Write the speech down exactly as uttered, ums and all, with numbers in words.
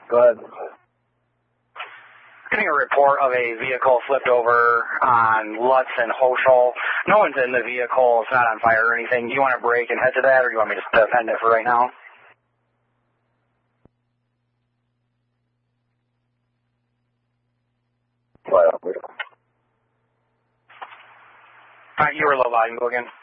Go ahead. Getting a report of a vehicle flipped over on Lutz and Hoschel. No one's in the vehicle. It's not on fire or anything. Do you want to break and head to that, or do you want me to just end it for right now? Well, All right, you were low volume. Go again.